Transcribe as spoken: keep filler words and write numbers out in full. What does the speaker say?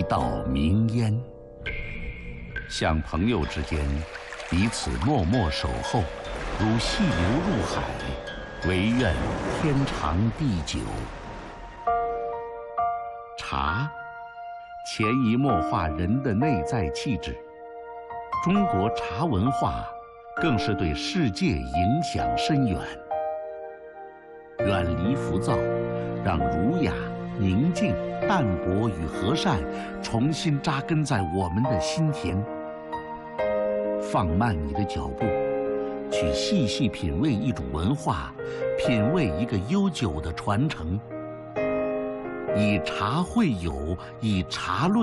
一道明烟。像朋友之间，彼此默默守候，如细流入海，唯愿天长地久。茶，潜移默化人的内在气质。中国茶文化更是对世界影响深远。远离浮躁，让儒雅、宁静、淡泊与和善重新扎根在我们的心田。放慢你的脚步，去细细品味一种文化，品味一个悠久的传承。以茶会友，以茶论